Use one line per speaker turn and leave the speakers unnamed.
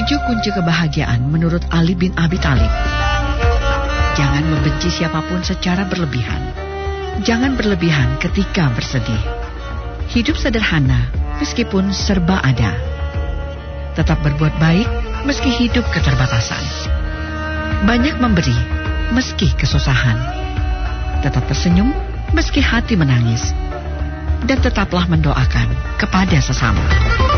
7 kunci kebahagiaan menurut Ali bin Abi Thalib. Jangan membenci siapapun secara berlebihan. Jangan berlebihan ketika bersedih. Hidup sederhana meskipun serba ada. Tetap berbuat baik meski hidup keterbatasan. Banyak memberi meski kesusahan. Tetap tersenyum meski hati menangis. Dan tetaplah mendoakan kepada sesama.